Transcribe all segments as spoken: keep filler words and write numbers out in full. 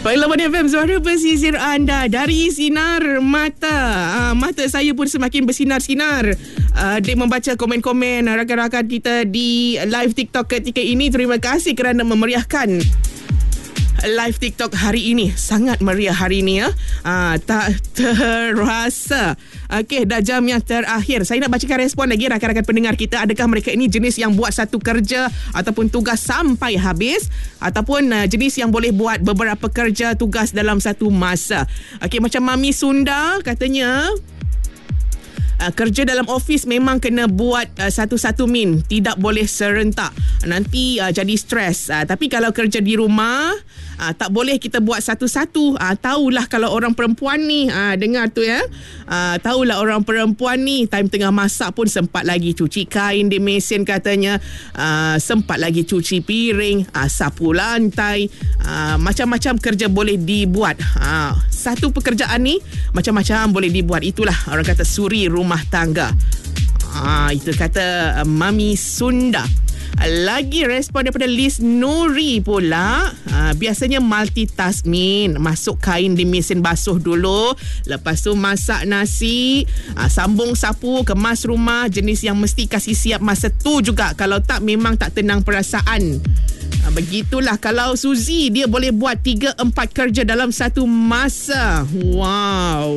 Baiklah, Labuan F M, suara pesisir anda. Dari sinar mata, uh, mata saya pun semakin bersinar-sinar uh, Dek membaca komen-komen rakan-rakan kita di live TikTok ketika ini. Terima kasih kerana memeriahkan live TikTok hari ini. Sangat meriah hari ini ya. Ah, tak terasa. Okey, dah jam yang terakhir. Saya nak bacakan respon lagi rakan-rakan pendengar kita. Adakah mereka ini jenis yang buat satu kerja ataupun tugas sampai habis, ataupun uh, jenis yang boleh buat beberapa kerja tugas dalam satu masa? Okey, macam Mami Sunda katanya, Uh, kerja dalam office memang kena buat uh, satu-satu min, tidak boleh serentak, nanti uh, jadi stres. Uh, tapi kalau kerja di rumah, uh, tak boleh kita buat satu-satu. Uh, tahulah kalau orang perempuan ni, uh, dengar tu ya, uh, tahulah orang perempuan ni time tengah masak pun sempat lagi cuci kain di mesin katanya, uh, sempat lagi cuci piring, uh, sapu lantai, uh, macam-macam kerja boleh dibuat. Uh, satu pekerjaan ni macam-macam boleh dibuat. Itulah orang kata suri rumah tangga. Ah, itu kata uh, Mami Sunda. Lagi respon daripada Liz Nuri pula, uh, biasanya multitask min, masuk kain di mesin basuh dulu, lepas tu masak nasi, uh, sambung sapu, kemas rumah, jenis yang mesti kasih siap masa tu juga. Kalau tak, memang tak tenang perasaan. uh, Begitulah. Kalau Suzy, dia boleh buat tiga empat kerja dalam satu masa. Wow,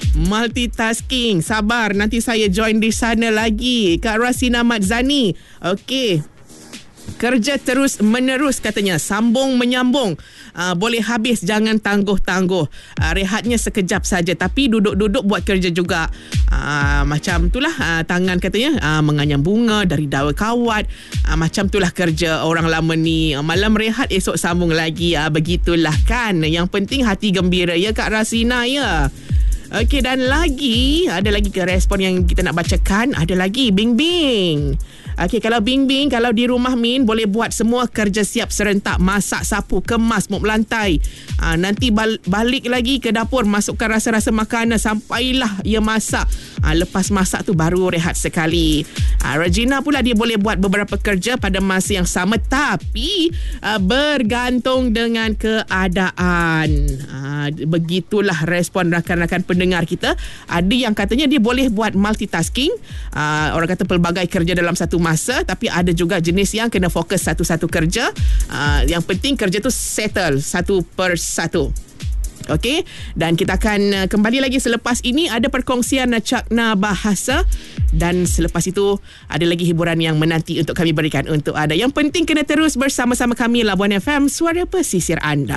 multitasking. Sabar, nanti saya join di sana lagi. Kak Rasina Madzani, okey, kerja terus menerus katanya, sambung menyambung, uh, boleh habis, jangan tangguh-tangguh, uh, rehatnya sekejap saja, tapi duduk-duduk buat kerja juga. Uh, macam itulah, uh, tangan katanya uh, menganyam bunga dari daun kawat, uh, macam itulah kerja orang lama ni. Uh, malam rehat, esok sambung lagi. Uh, begitulah kan, yang penting hati gembira ya Kak Rasina ya. Okey, dan lagi ada lagi ke respon yang kita nak bacakan. Ada lagi Bing Bing. Okey, kalau Bing Bing, kalau di rumah Min boleh buat semua kerja siap serentak, masak, sapu, kemas, mop lantai. Aa, nanti bal- balik lagi ke dapur, masukkan rasa-rasa makanan sampailah ia masak. Aa, lepas masak tu baru rehat sekali. Aa, Regina pula, dia boleh buat beberapa kerja pada masa yang sama, tapi aa, bergantung dengan keadaan. Aa, begitulah respon rakan-rakan pendengar kita. Ada yang katanya dia boleh buat multitasking, aa, orang kata pelbagai kerja dalam satu masa, tapi ada juga jenis yang kena fokus satu-satu kerja. Uh, yang penting kerja tu settle satu per satu. Okey, dan kita akan uh, kembali lagi selepas ini. Ada perkongsian uh, cakna bahasa, dan selepas itu ada lagi hiburan yang menanti untuk kami berikan untuk anda. Yang penting kena terus bersama-sama kami, Labuan F M, suara pesisir anda.